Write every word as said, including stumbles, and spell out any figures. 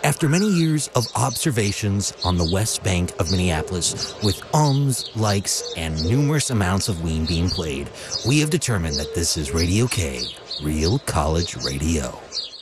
After many years of observations on the west bank of Minneapolis, with ums, likes, and numerous amounts of Ween being played, we have determined that this is Radio K, Real College Radio.